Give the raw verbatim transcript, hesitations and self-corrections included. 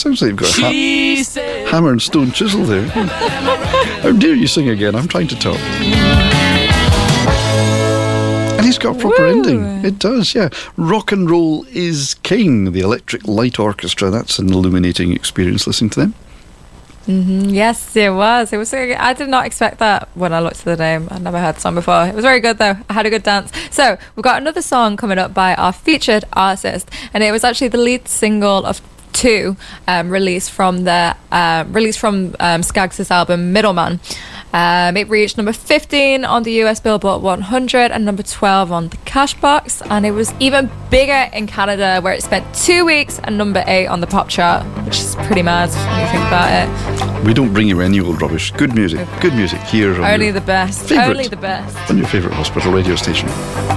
Sounds like you've got a ha- hammer and stone chisel there. How dare you sing again? I'm trying to talk. And he's got a proper Woo. ending. It does, yeah. Rock and Roll is King, the Electric Light Orchestra. That's an illuminating experience listening to them. Mm-hmm. Yes, it was. It was. I did not expect that when I looked at the name. I'd never heard the song before. It was very good though. I had a good dance. So we've got another song coming up by our featured artist, and it was actually the lead single of two um, released from the uh, released from um, Skaggs' album Middleman. Um, it reached number fifteen on the U S Billboard one hundred and number twelve on the Cashbox, and it was even bigger in Canada, where it spent two weeks and number eight on the pop chart, which is pretty mad when you think about it. We don't bring you any old rubbish. Good music, good music here. On Only your the best. favourite, Only the best. on your favourite hospital radio station.